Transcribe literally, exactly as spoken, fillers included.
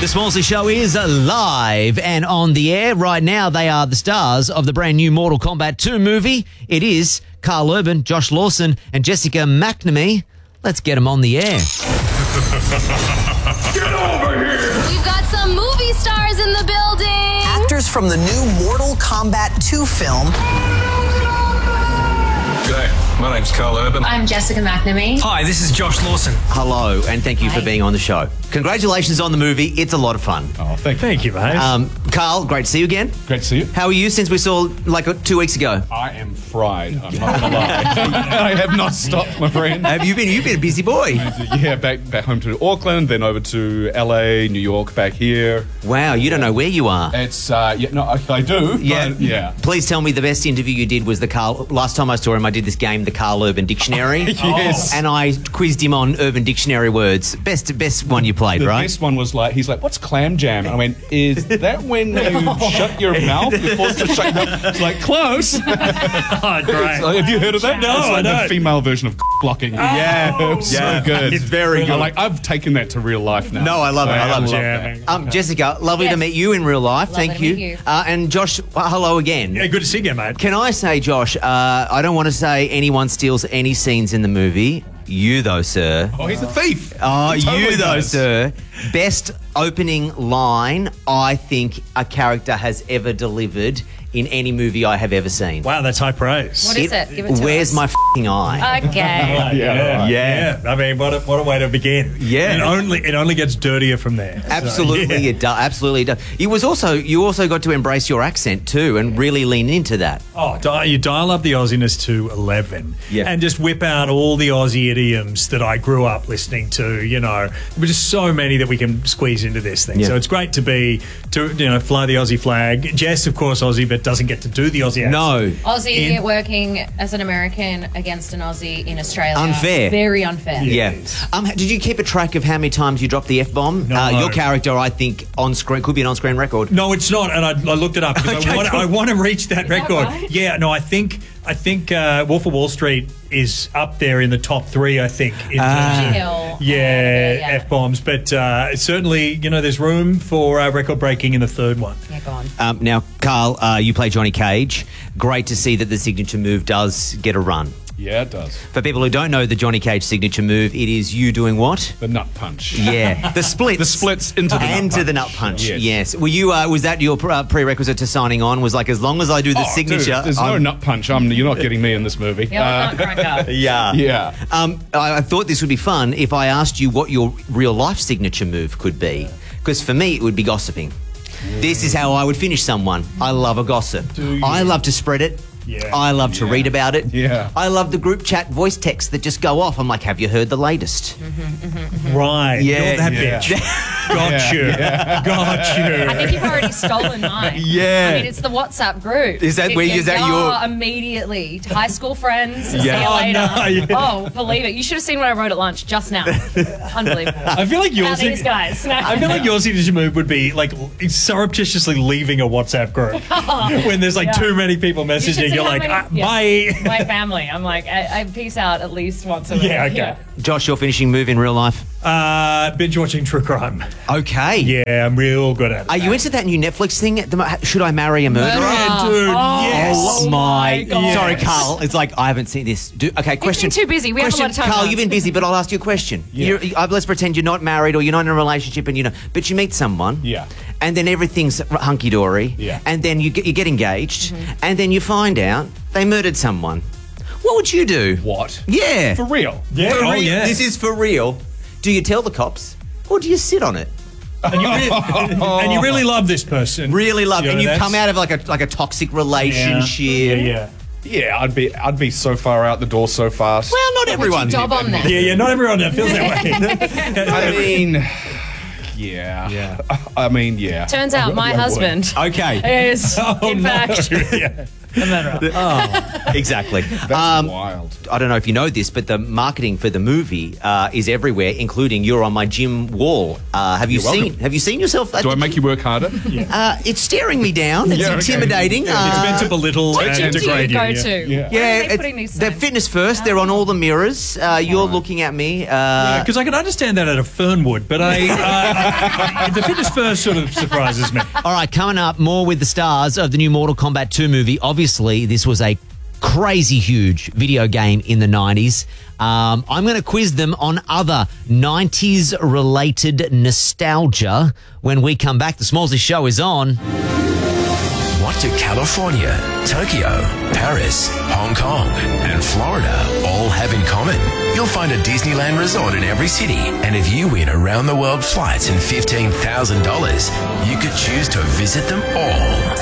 Smallsy Show is live and on the air right now. They are the stars of the brand new Mortal Kombat two movie. It is Carl Urban, Josh Lawson, and Jessica McNamee. Let's get them on the air. Get over here! We've got some movie stars in the building. Actors from the new Mortal Kombat two film. G'day, my name's Carl Urban. I'm Jessica McNamee. Hi, this is Josh Lawson. Hello, and thank you Hi. for being on the show. Congratulations on the movie. It's a lot of fun. Oh, thank you. Thank you, mate. Um, Carl, great to see you again. Great to see you. How are you since we saw like two weeks ago? I am fried. I'm not going to lie. I have not stopped, my friend. Have you been? You've been a busy boy. Yeah, back back home to Auckland, then over to L A, New York, back here. Wow, you don't know where you are. It's uh, yeah, no, I, I do. Yeah, but, yeah. Please tell me the best interview you did was the Carl. Last time I saw him, I did this game, the Carl Urban Dictionary. Yes. And I quizzed him on Urban Dictionary words. Best, best one you played, The right? best one was like, he's like, "What's clam jam?" And I went, "Is that when you shut your mouth? You're forced to shut your mouth." It's like, close. oh, great. Like, have you heard of that? No, it's like I don't. the female version of blocking. yeah, it was yeah. so good. It's very good. I like, I've taken that to real life now. No, I love it. I love it. Jamming. Um, Jessica, lovely Yes. to meet you in real life. Lovely Thank to you. meet you. Uh, and Josh, well, hello again. Yeah, good to see you, mate. Can I say, Josh, uh, I don't want to say anyone steals any scenes in the movie. You, though, sir. Oh, he's a thief. Oh, He totally you, though, does. sir. Best opening line I think a character has ever delivered in any movie I have ever seen. Wow, that's high praise. What is it? Give it to Where's us. my f***ing eye? Okay. Yeah, right. Yeah. I mean, what a, what a way to begin. Yeah. And only it only gets dirtier from there. So, Absolutely, yeah. it does. Absolutely, it does. It was also you also got to embrace your accent too, and really lean into that. Oh, di- you dial up the Aussiness to eleven, Yeah. and just whip out all the Aussie idioms that I grew up listening to. You know, there were just so many that we can squeeze into this thing. Yeah. So it's great to be to you know fly the Aussie flag. Jess, of course, Aussie, but doesn't get to do the Aussie accent. No, Aussie In- working as an American against an Aussie in Australia. Unfair. Very unfair. yeah. Yes. Um, did you keep a track of how many times you dropped the f bomb? No. Uh, your character, I think, on screen could be an on-screen record. No, it's not, and I, I looked it up because Okay, I, want, cool. I want to reach that record. right? Yeah, no, I think I think uh, Wolf of Wall Street is up there in the top three. I think in Ah. terms Hill. of yeah, Yeah, yeah. f bombs, but uh, certainly you know there's room for uh, record breaking in the third one. Yeah, go on. Um, now, Carl, uh, you play Johnny Cage. Great to see that the signature move does get a run. Yeah, it does. For people who don't know the Johnny Cage signature move, it is you doing what? The nut punch. Yeah, the splits. The splits into the nut into punch. the nut punch. Yes. Yes. Were you? Uh, was that your uh, prerequisite to signing on? Was like as long as I do the Oh, signature. dude, there's no I'm- nut punch. I'm, you're not getting me in this movie. Yeah, Uh, well, not cracker. Yeah. yeah. Um, I, I thought this would be fun if I asked you what your real life signature move could be, because for me it would be gossiping. This is how I would finish someone. I love a gossip. you? I love to spread it. Yeah. I love to Yeah. read about it. Yeah. I love the group chat voice texts that just go off. I'm like, have you heard the latest? Right. Yeah, You're that yeah. bitch. Got you. Got I you. think you've already stolen mine. Yeah. I mean, it's the WhatsApp group. Is that where- You- is that oh, your- immediately high school friends? See Yeah. you Oh, later. no, yeah. Oh, believe it. You should have seen what I wrote at lunch just now. Unbelievable. I feel like Now yours. these guys. I feel like your signature move would be like surreptitiously leaving a WhatsApp group when there's like Yeah. too many people You should messaging. see You're how like, many- ah, yeah. bye. My family. I'm like, I, I peace out at least once a week. Yeah, okay. Josh, your finishing move in real life? Uh, binge watching true crime. Okay. Yeah, I'm real good at it. Are you into that new Netflix thing? The mo- Should I marry a murderer? Yeah, dude. Oh, yes. Oh my God. Sorry, Yes. Carl. It's like I haven't seen this. Do, okay, question. too busy. We have a question, lot of time Carl, now. you've been busy, but I'll ask you a question. You're, uh, let's pretend you're not married or you're not in a relationship, and you know, but you meet someone. Yeah. And then everything's hunky dory. Yeah. And then you get, you get engaged, Mm-hmm. and then you find out they murdered someone. What would you do? What? Yeah. For real? Yeah. For Oh, real. yeah. This is for real. Do you tell the cops or do you sit on it? And you, really, and you really love this person. Really love, You know, and you've that's- come out of like a like a toxic relationship. Yeah, yeah. Yeah, I'd be I'd be so far out the door so fast. Well, not What's everyone. your job on that? Yeah, yeah, not everyone feels that way. I mean, yeah. Yeah. I mean, yeah. Turns out my I would. husband Okay. is, Oh, in no. fact, Yeah. Isn't that right? Exactly. That's Um, wild. I don't know if you know this, but the marketing for the movie uh, is everywhere, including you're on my gym wall. Uh, have you You're seen? welcome. Have you seen yourself? At Do I the make you work harder? Uh, it's staring me down. It's Yeah, okay. intimidating. It's Uh, meant to belittle What and gym do you degrade you. go yeah. to? Yeah. Where are they yeah, putting it's- these they're signs? fitness first. They're on all the mirrors. Uh, you're looking at me. Uh, Because I can understand that out of Fernwood, but I, uh, the fitness first sort of surprises me. All right, coming up, more with the stars of the new Mortal Kombat two movie. Obviously, this was a crazy huge video game in the nineties. Um, I'm going to quiz them on other nineties related nostalgia when we come back. The Smallsy Show is on. What do California, Tokyo, Paris, Hong Kong, and Florida all have in common? You'll find a Disneyland resort in every city. And if you win around the world flights and fifteen thousand dollars, you could choose to visit them all.